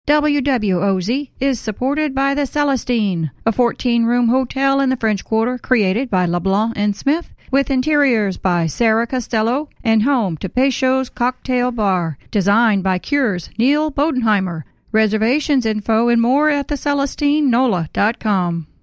WWOZ is supported by the Celestine, a 14-room hotel in the French Quarter created by LeBlanc and Smith, with interiors by Sarah Costello and home to Peychaud's Cocktail Bar, designed by Cure's Neil Bodenheimer. Reservations info and more at thecelestinenola.com.